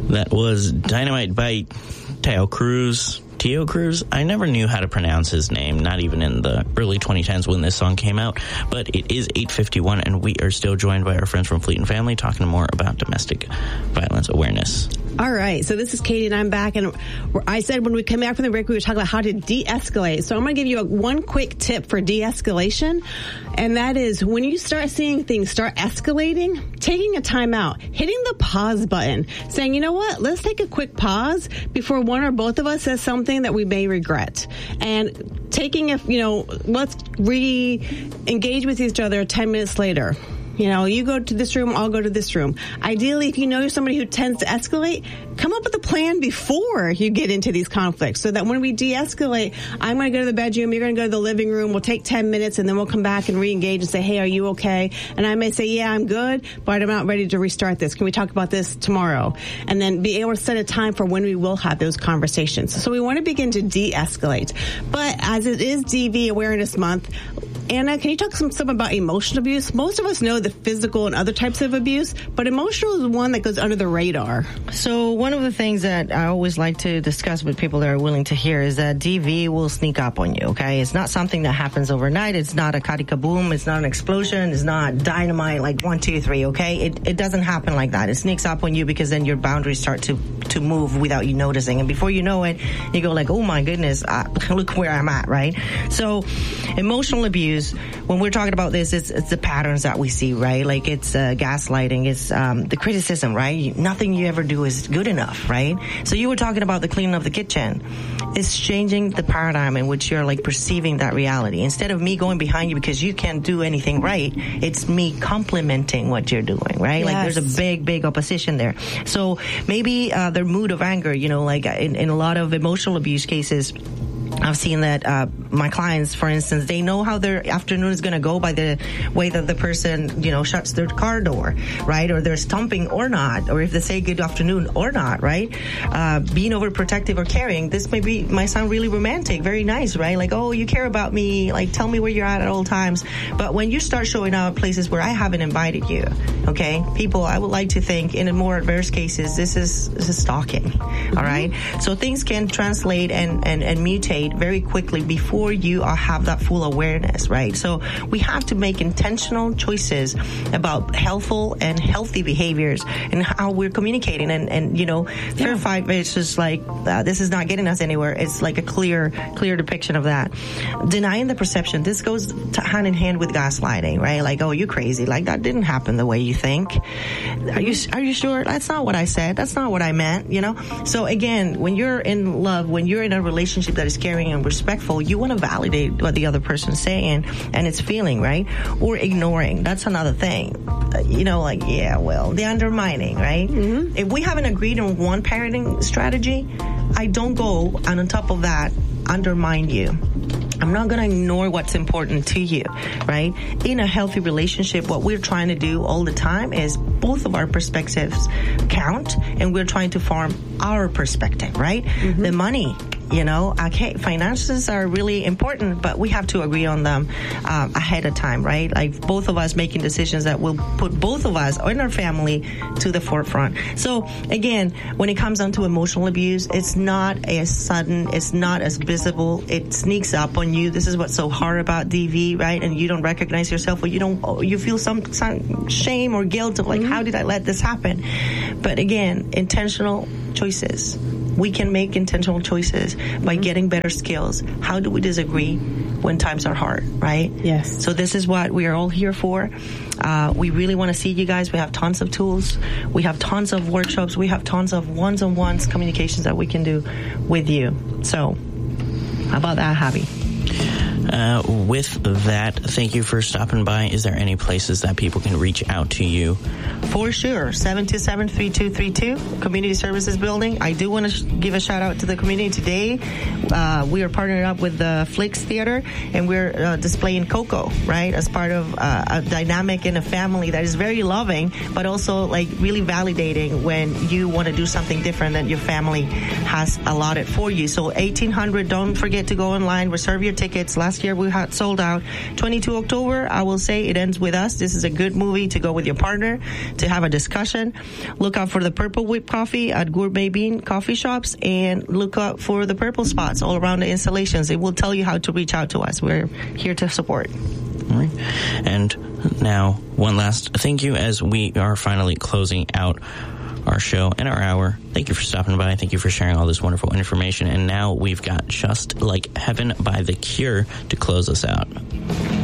That was Dynamite Bite, Teo Cruz. I never knew how to pronounce his name, not even in the early 2010s when this song came out, but it is 8:51, and we are still joined by our friends from Fleet and Family talking more about domestic violence awareness. All right, so this is Katie, and I'm back, and I said when we come back from the break, we were talking about how to de-escalate. So I'm going to give you one quick tip for de-escalation, and that is when you start seeing things start escalating, taking a time out, hitting the pause button, saying, you know what, let's take a quick pause before one or both of us says something that we may regret. And taking let's re-engage with each other 10 minutes later. You go to this room, I'll go to this room. Ideally, if you know you're somebody who tends to escalate, come up with a plan before you get into these conflicts so that when we de-escalate, I'm going to go to the bedroom, you're going to go to the living room, we'll take 10 minutes, and then we'll come back and re-engage and say, hey, are you okay? And I may say, yeah, I'm good, but I'm not ready to restart this. Can we talk about this tomorrow? And then be able to set a time for when we will have those conversations. So we want to begin to de-escalate. But as it is DV Awareness Month, Anna, can you talk some about emotional abuse? Most of us know the physical and other types of abuse, but emotional is one that goes under the radar. So one of the things that I always like to discuss with people that are willing to hear is that DV will sneak up on you, okay? It's not something that happens overnight. It's not a kaboom. It's not an explosion. It's not dynamite like 1, 2, 3, okay? It doesn't happen like that. It sneaks up on you because then your boundaries start to move without you noticing. And before you know it, you go like, oh my goodness, look where I'm at, right? So emotional abuse, when we're talking about this, it's the patterns that we see, right? Like it's gaslighting, it's the criticism, right? Nothing you ever do is good enough, right? So you were talking about the cleaning of the kitchen. It's changing the paradigm in which you're like perceiving that reality. Instead of me going behind you because you can't do anything right, it's me complimenting what you're doing, right? Yes. Like there's a big opposition there. So maybe their mood of anger, like in a lot of emotional abuse cases, I've seen that my clients, for instance, they know how their afternoon is going to go by the way that the person, shuts their car door, right? Or they're stomping or not, or if they say good afternoon or not, right? Being overprotective or caring, this might sound really romantic, very nice, right? Like, oh, you care about me, like tell me where you're at all times. But when you start showing up places where I haven't invited you, okay, people, I would like to think in more adverse cases, this is stalking, all right? So things can translate and mutate very quickly before you have that full awareness, right? So we have to make intentional choices about helpful and healthy behaviors and how we're communicating and Fear Fight is just like, this is not getting us anywhere. It's like a clear depiction of that. Denying the perception, this goes hand in hand with gaslighting, right? Like, oh, you're crazy. Like that didn't happen the way you think. Are you sure? That's not what I said. That's not what I meant, So again, when you're in love, when you're in a relationship that is caring and respectful, you want to validate what the other person's saying and it's feeling, right? Or ignoring. That's another thing. The undermining, right? Mm-hmm. If we haven't agreed on one parenting strategy, I don't go and on top of that undermine you. I'm not going to ignore what's important to you, right? In a healthy relationship, what we're trying to do all the time is both of our perspectives count, and we're trying to form our perspective, right? Mm-hmm. The money, finances are really important, but we have to agree on them ahead of time, right? Like both of us making decisions that will put both of us and our family to the forefront. So again, when it comes down to emotional abuse, it's not as sudden, it's not as visible, it sneaks up on you. This is what's so hard about DV, right? And you don't recognize yourself, or you feel some shame or guilt of like, how did I let this happen? But again, intentional choices. We can make intentional choices by getting better skills. How do we disagree when times are hard, right? Yes. So this is what we are all here for. We really want to see you guys. We have tons of tools. We have tons of workshops. We have tons of one-on-one communications that we can do with you. So how about that, Javi? With that, thank you for stopping by. Is there any places that people can reach out to you? For sure. 727-3232, Community Services Building. I do want to give a shout out to the community today. We are partnering up with the Flix Theater, and we're displaying Coco, right, as part of a dynamic in a family that is very loving, but also like really validating when you want to do something different than your family has allotted for you. So 1800, don't forget to go online, reserve your tickets. Last last year we had sold out. 22 October, I will say it ends with us. This is a good movie to go with your partner, to have a discussion. Look out for the Purple Whip coffee at Gourmet Bean coffee shops, and look out for the purple spots all around the installations. It will tell you how to reach out to us. We're here to support. All right. And now, one last thank you as we are finally closing out our show and our hour. Thank you for stopping by. Thank you for sharing all this wonderful information. And now we've got Just Like Heaven by The Cure to close us out.